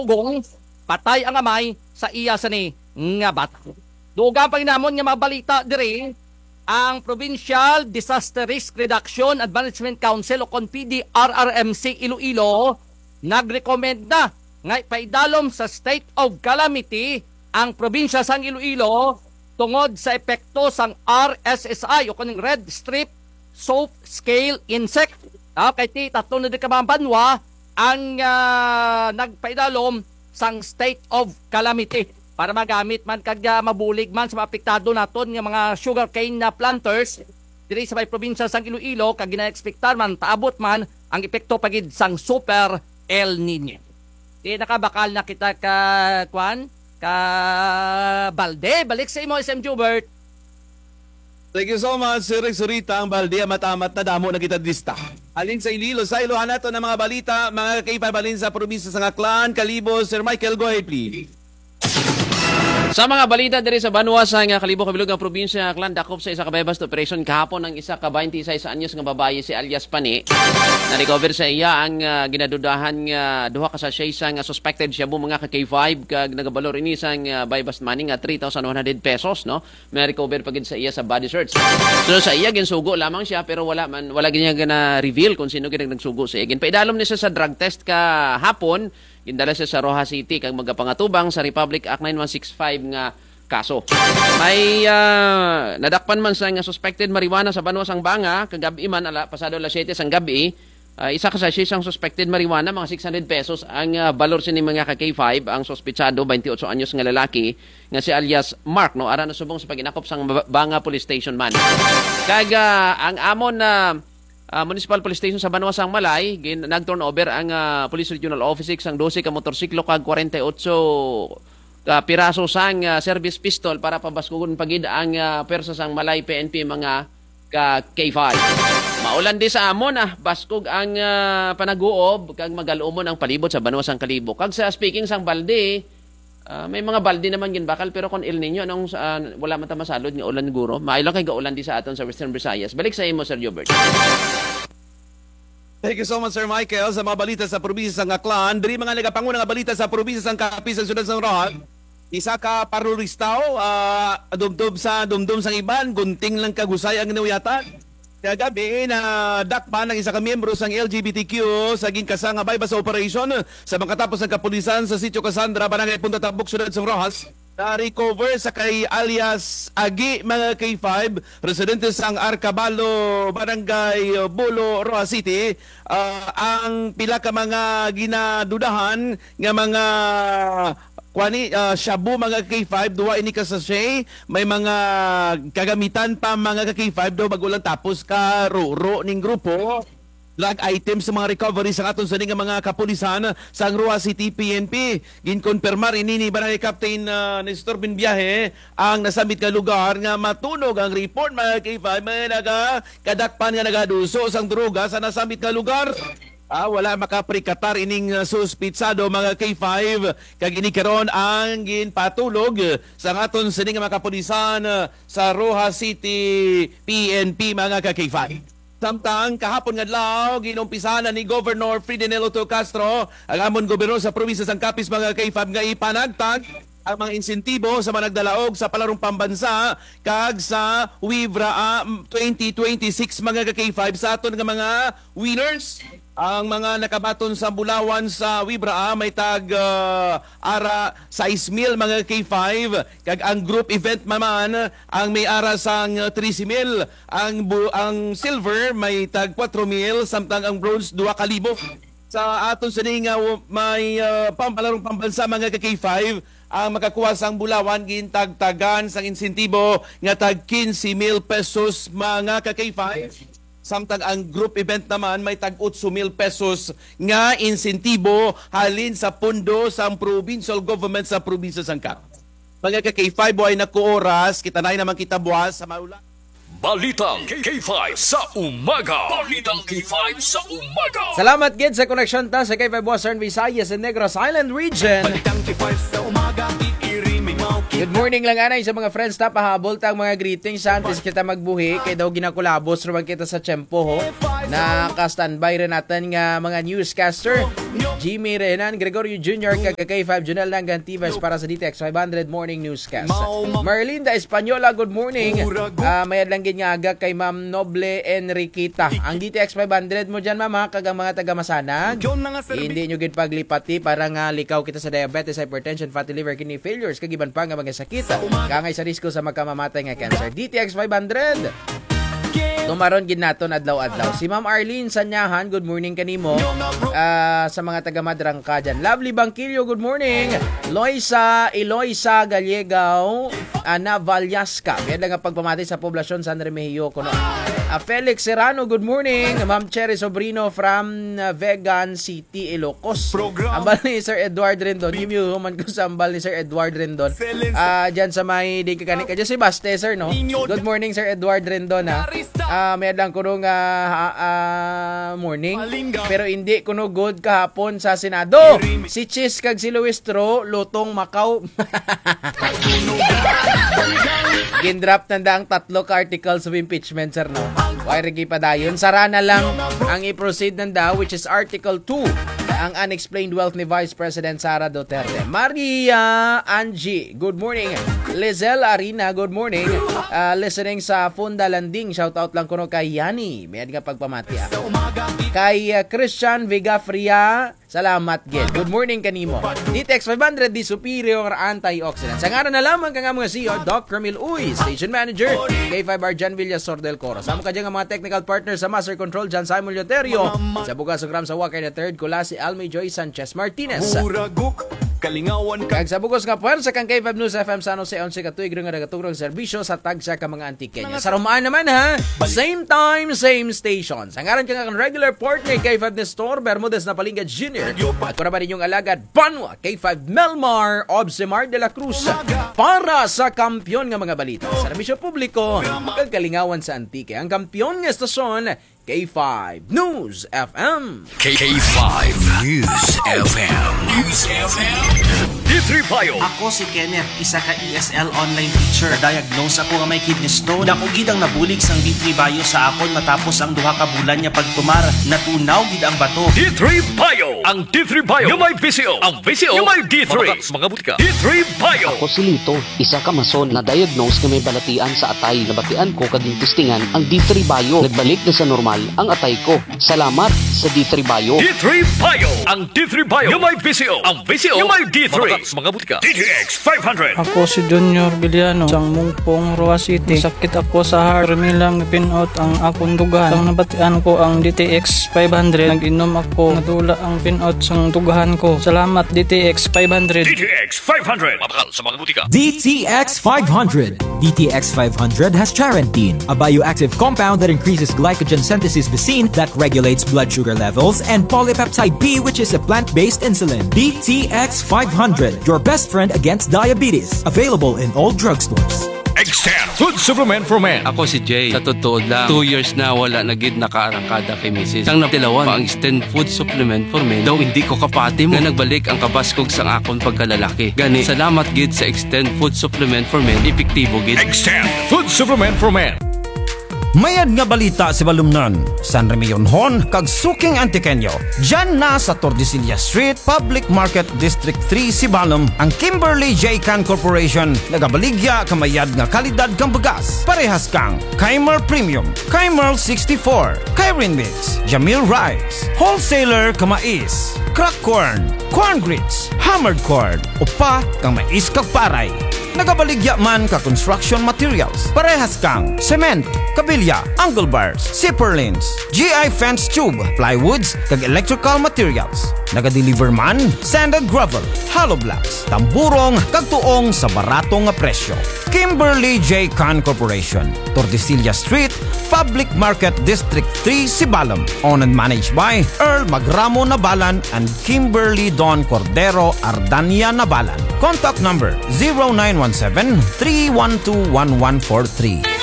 ugong patay ang amay sa iya sa ni nga bata. Dugang panginamon nga mabalita diri ang Provincial Disaster Risk Reduction and Management Council o CONPD RRMC Iloilo nagrecommend na nga ipaidalom sa state of calamity ang probinsya sang Iloilo tungod sa epekto sang RSSI o kaning Red Strip Soap Scale Insect. Kay ti tatlo na di banwa ang nagpaidalom sang state of calamity para magamit man kag mabulig man sa maapektado naton nga mga sugarcane na planters diri sa may probinsya sang Iloilo kag gina-expectar man taabot man ang epekto pagid sang Super El Nino. Di nakabakal na kita ka Balde. Balik sa imo, SM Jubert. Thank you so much, Sir Rita. Ang Balde, matamat na damo na kita dista. Alin sa Iloilo, sa Ilohan nato ng mga balita, mga kaipabalin sa probinsya sa Aklan, Kalibo, Sir Michael, go ahead please. Sa mga balita diri sa Banwa sa Kalibo kabilog nga probinsya Aklan dakop sa isa ka bypass operation kahapon ang isa ka 26 anyos nga babaye si alias Pani na recover sa iya ang ginadudahan nga duha ka sachet nga suspected siya mga ka K5 kag nagabalor ini sang bypass money nga 3,100 pesos no may recover pagid sa iya sa body search. So sa iya ginsugo lamang siya pero wala ginya gana reveal kung sino gid nagsugo sa iya. Paidalom ni siya sa drug test kahapon. Gindala siya sa Rojas City kag magapangatubang sa Republic Act 9165 nga kaso. May nadakpan man sa nga suspected marijuana sa Banwa sang Banga kagabi man pasado alas 7 sang gabi. Isa ka sa siyang suspected marijuana mga 600 pesos ang balor sini mga ka K5 ang sospechado 28 anyos nga lalaki nga si alias Mark no ara na subong sa paginakop sang Banga Police Station man. Kag ang amon na Municipal Police Station sa Banwa sang Malay, nag-turnover ang Police Regional Office ang 12 ka motorsiklo kag 48 piraso sang service pistol para pabaskugon pagid ang persa sang Malay PNP mga ka K5. Maulan di sa amon baskog ang panaguob kag magalumon ang palibot sa Banwa sang Kalibo. Kag sa speaking sang balde, may mga balde naman ginbakal pero kon El Nino anong wala man ta masalod nga ulan guro. Maaylo kay gaulan di sa aton sa Western Visayas. Balik sa imo Sir Jobert. Thank you so much, Sir Michael. Sa mga balita sa probinsya ng Aklan, diri mga nagapanguna nga balita sa probinsya ng Capiz sa Siyudad ng Rohan, isa ka paruristaw, dumdum sang iban, gunting lang kagusay ang ginawiyatan. Kaya gabi na dakpan ng isa ka miyembro sang LGBTQ sa ginkasa nga bypass operation sa pagkatapos ng kapulisan sa Sitio Cassandra, Barangay Punta Tabuk, Siyudad ng Rojas. Na-recover sa kay alias Agi mga K5, residente sang Arcabalo, Barangay Bulo, Rojas City, ang pila ka mga ginadudahan nga mga shabu mga K5, duwa ini ka sachet, may mga kagamitan pa mga K5 do bago lang tapos ka ruro ning grupo. Drug items sa mga recovery sa aton sa nga mga kapulisan sa Rojas City PNP. Ginkonfirmar ini ni Barangay Captain Nestor Binbiyahe ang nasambit ka lugar nga matunog ang report mga K5 may kadakpan nga nagaduso sang droga sa nasambit ka lugar. Wala makaprikatar ining suspitsado mga K5 kag ini karon ang ginpatulog sa aton sa nga mga kapulisan sa Rojas City PNP mga K5. Samtang kahapon nga adlaw ginumpisahan ni Governor Ferdinand Otto Castro ang amon gobernador sa probinsya sang Capiz mga K5 nga ipanagtag ang mga insentibo sa mga nagdalaog sa palarong pambansa kag sa WIVRA 2026 mga K5 sa aton nga mga winners. Ang mga nakabaton sa Bulawan sa WIVRA may tag ara 6,000 mga K5 kag ang group event naman ang may ara sang 13,000 ang silver may tag 4,000 samtang ang bronze 2,000 sa aton sa nga may pampalarong pambansa mga K5 ang makakuha sang Bulawan gintagtagan sang insentibo nga tag 15,000 pesos mga K5. Samtang ang group event naman may tag 8,000 pesos nga insentibo halin sa pundo sa provincial government sa probinsya sang Cap. Mga K5 ay nakuoras, kita na naman kita buwas sa maulan. Balitang K5 sa umaga. Balitang K5 sa umaga. Salamat gid sa connection ta sa K5 Western Visayas and Negros Island Region. Balitang K5 sa umaga, iiriming mau Good morning lang anay sa mga friends ta pahabol tang mga greetings sa antes kita magbuhi kay daw ginakulabos ruman kita sa tiyempo ho. Naka-standby rin natin nga mga newscaster. Jimmy Renan, Gregorio Jr. K5 Junel Langantivas para sa DTX 500 Morning Newscast. Merlinda Española, good morning. May adlanggit nga aga kay Ma'am Noble Enriqueta. Ang DTX 500 mo dyan mama kagang mga taga-masanag. Hindi nyo gid paglipati para nga likaw kita sa diabetes, hypertension, fatty liver, kidney failures, kagiban pa nga mga sakit. Kangay sa risko sa magkamamatay nga cancer. DTX 500. Tumaron gid naton adlaw-adlaw. Si Ma'am Arlene Sanyahan, good morning kanimo. Sa mga taga-Madrangka dyan. Lovely Bangkilyo, good morning. Eloisa Gallegao, Ana Vallasca. Kaya nga pagpamati sa poblasyon San Remigio kuno. Felix Serrano, good morning. Ma'am Cherry Sobrino from Vegan City, Ilocos. Ambal ni Sir Edward Rendon. Yung human ko sa ambal ni Sir Edward Rendon. Dyan sa may di kakanik. Dyan si Baste, sir, no? Good morning, Sir Edward Rendon, ha? May adlang kuno nga morning. Pero hindi kuno good kahapon sa Senado. Si Chis kag si Luistro, lutong Macau. Gindrap nanda ang 3 ka articles of impeachment, sir, no? Why rigi pa dayon? Sara na lang ang i-proceed nanda, which is Article 2. Ang unexplained wealth ni Vice President Sara Duterte. Maria Angie, good morning. Lizelle Arina, good morning. Listening sa Funda Landing. Shoutout lang kuno kay Yani. May nga pagpamati. Kay Christian Vigafria, salamat gid. Good morning kanimo. DTX 500 di superior antioxidant. Sa ngaran na lamang ka nga mga CEO, Doc Ramil Uy, Station Manager, K5R Jan Villasor del Coro. Sama ka dyan nga mga technical partners sa Master Control, Jan Simon Loterio. Sa bukas ng sa Wakay na third, kula si Almi Joy Sanchez Martinez. Kalingawan ka. Kag sa bugos nga puwersa kang K5 News FM San Jose 11 katuig nga nagaturong serbisyo sa tagsa ka mga antikenya. Sa Romaan naman ha, same time, same station. Sa ngaran ka nga regular partner K5 Nestor Bermudez na Palingga Jr. At kung naman ninyong alagad Banwa K5 Melmar Obsemar de la Cruz para sa kampyon nga mga balita. Serbisyo publiko kag kalingawan sa antike. Ang kampyon nga estasyon K5 News FM. K5 News FM. News FM. D3 Payo. Ako si Kenneth, isa ka ESL online teacher. Diagnose ako nga may kidney stone. Dako gid ang nabulig sang D3 Bayo sa akon matapos ang 2 ka bulan niya pagtumar. Natunaw gid ang bato. D3 Payo. Ang D3 Payo. Yung may VCO. Ang VCO. Yung may D3. Mga butika. D3 Payo. Ako si Lito, isa ka mason na diagnose nga may balatian sa atay. Nabatian ko kaging testingan ang D3 Bayo. Nagbalik na sa normal ang atay ko. Salamat sa D3 Bayo. D3 Payo. Ang D3 Payo. Yung may VCO. Ang VCO. Yung may D3. Mga butika. DTX 500. Ako si Junior Villano, sang Mungpong, Roa City. Sakit ako sa heart. Milang pinout ang akong dugan. Sang nabatian ko ang DTX 500. Nag-inom ako. Nadula ang pinout sang dugahan ko. Salamat DTX 500. DTX 500. Mabakal sa mga butika. DTX 500. DTX 500 has charantine, a bioactive compound that increases glycogen synthesis vacine that regulates blood sugar levels, and polypeptide B, which is a plant-based insulin. DTX 500, your best friend against diabetes. Available in all drugstores. Extend Food Supplement for Men. Ako si Jay. Sa totoo lang, 2 years na wala na gid nakaarangkada kay Mrs. Ang natilawan pa ang Extend Food Supplement for Men. Daw hindi ko kapatim nga nagbalik ang kabaskog sang akon pagkalalaki. Gani, salamat gid sa Extend Food Supplement for Men. Epektibo gid. Extend Food Supplement for Men. Mayad nga balita si Balumnan, San Remigionhon, kag Suking Antiqueño. Diyan na sa Tordesillas Street, Public Market District 3, Sibalom, ang Kimberly J. Can Corporation. Nagabaligya kamayad nga kalidad kang bagas. Parehas kang Kaimer Premium, Kaimer 64, Kairin Mix, Jamil Rice, Wholesaler kamais, Crack Corn, Corn Grits, Hammered Corn, upa kang mais kag paray. Nagabaligya man ka construction materials. Parehas kang cement, kabilya, angle bars, zipper lines, GI fence tube, plywoods, kag electrical materials. Nagadeliver man sand and gravel, hollow blocks, tamburong, kag tuong sa baratong nga presyo. Kimberly J. Can Corporation, Tordesillas Street, Public Market District 3, Sibalom. Owned and managed by Earl Magramo Nabalan and Kimberly Don Cordero Ardania Nabalan. Contact number 0917-312-1143.